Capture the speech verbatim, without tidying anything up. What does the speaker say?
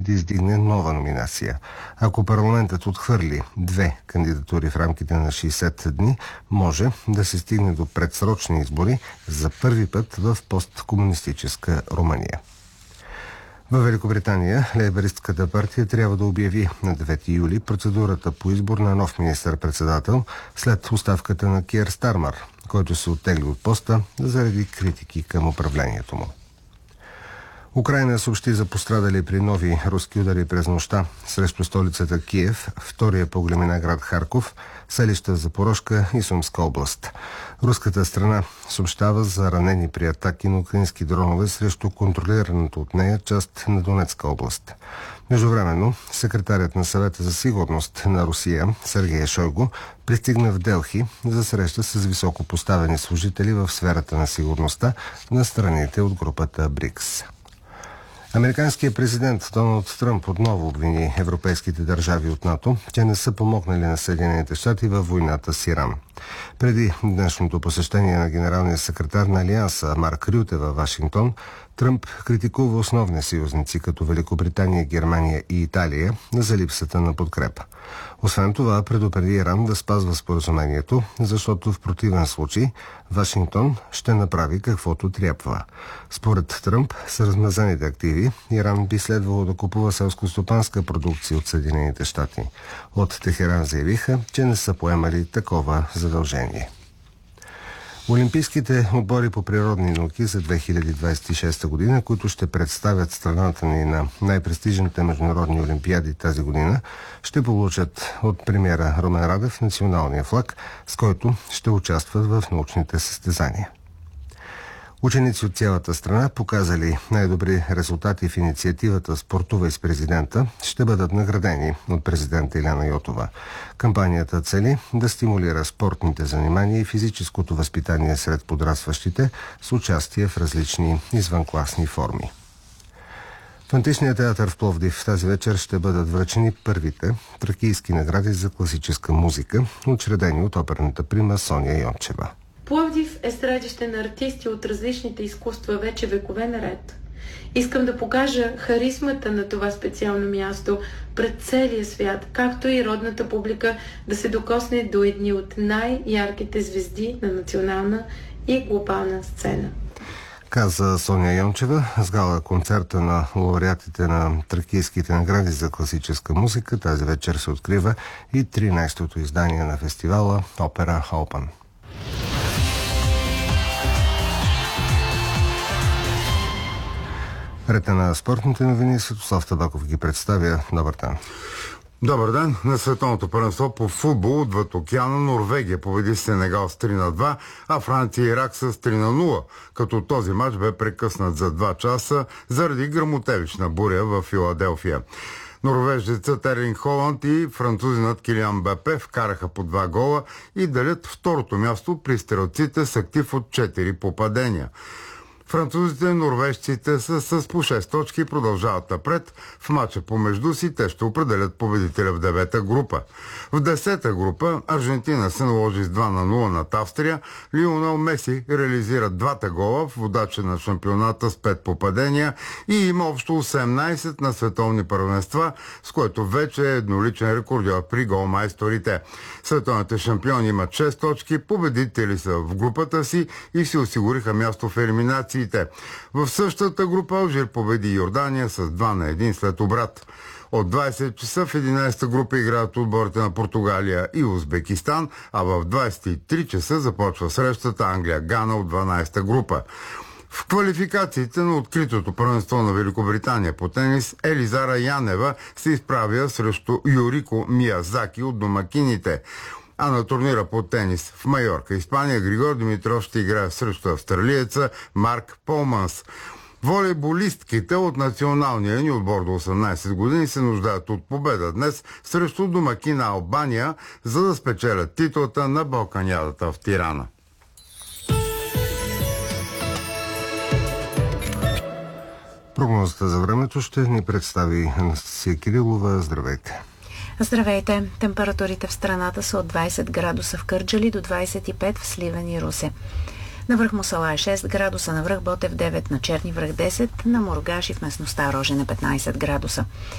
да издигне нова номинация. Ако парламентът отхвърли две кандидатури в рамките на шейсет дни, може да се стигне до предсрочни избори за първи път в посткомунистическа Румъния. В Великобритания лейбористската партия трябва да обяви на девети юли процедурата по избор на нов министър-председател след оставката на Киер Стармър, който се оттегли от поста заради критики към управлението му. Украйна съобщи за пострадали при нови руски удари през нощта срещу столицата Киев, втория по големина град Харков, селища Запорожка и Сумска област. Руската страна съобщава за ранени при атаки на украински дронове срещу контролираната от нея част на Донецка област. Междувременно, секретарят на Съвета за сигурност на Русия Сергей Шойгу пристигна в Делхи за среща с високо поставени служители в сферата на сигурността на страните от групата БРИКС. Американският президент Доналд Тръмп отново обвини европейските държави от НАТО, че не са помогнали на Съединените щати във войната с Иран. Преди днешното посещение на генералния секретар на Алианса Марк Рюте във Вашингтон, Тръмп критикува основни съюзници като Великобритания, Германия и Италия за липсата на подкрепа. Освен това, предупреди Иран да спазва споразумението, защото в противен случай Вашингтон ще направи каквото трябва. Според Тръмп, с размазаните активи, Иран би следвало да купува селскостопанска продукция от Съединените щати. От Техеран заявиха, че не са поемали такова задължение. Олимпийските отбори по природни науки за две хиляди двадесет и шеста година, които ще представят страната ни на най-престижните международни олимпиади тази година, ще получат от премиера Румен Радев националния флаг, с който ще участват в научните състезания. Ученици от цялата страна, показали най-добри резултати в инициативата "Спортувай с президента", ще бъдат наградени от президента Илияна Йотова. Кампанията цели да стимулира спортните занимания и физическото възпитание сред подрастващите с участие в различни извънкласни форми. В Античния театър в Пловдив тази вечер ще бъдат връчени първите тракийски награди за класическа музика, учредени от оперната прима Соня Йончева. Пловдив е средище на артисти от различните изкуства вече векове наред. Искам да покажа харизмата на това специално място пред целия свят, както и родната публика да се докосне до едни от най-ярките звезди на национална и глобална сцена. Каза Соня Йончева с гала концерта на лауреатите на тракийските награди за класическа музика. Тази вечер се открива и тринадесетото издание на фестивала Опера Open. Ред на спортните новини, Светослав Табаков ги представя. Добър ден. Добър ден. На световното първенство по футбол отвъд океана Норвегия победи Сенегал с три на два, а Франция и Ирак с три на нула, като този матч бе прекъснат за два часа заради гръмотевична буря в Филаделфия. Норвежецът Ерлинг Холанд и французинът Килиан Мбапе вкараха по два гола и делят второто място при стрелците с актив от четири попадения. Французите и норвежците са с по шест точки и продължават напред. В матча помежду си те ще определят победителя в девета група. В десета група Аржентина се наложи с два на нула над Австрия. Лионел Меси реализира двата гола в водача на шампионата с пет попадения и има общо осемнадесет на световни първенства, с което вече е едноличен рекордьор при голмайсторите. Световните шампиони имат шест точки, победители са в групата си и си осигуриха място в елиминация. В същата група Алжир победи Йордания с два на едно след обрат. От двадесет часа в единадесета група играят отборите на Португалия и Узбекистан, а в двадесет и три часа започва срещата Англия-Гана от дванадесета група. В квалификациите на откритото първенство на Великобритания по тенис Елизара Янева се изправя срещу Юрико Миязаки от домакините. А на турнира по тенис в Майорка, Испания, Григор Димитров ще играе срещу австралиеца Марк Полманс. Волейболистките от националния ни отбор до осемнадесет години се нуждаят от победа днес срещу домакина Албания, за да спечелят титлата на Балканядата в Тирана. Прогнозата за времето ще ни представи Анастасия Кирилова. Здравейте! Здравейте! Температурите в страната са от двадесет градуса в Кърджали до двадесет и пет в Сливен и Русе. На връх Мусала е шест градуса, на връх Ботев девет, на Черни връх десет, на Мургаш и в местността Рожене петнадесет градуса.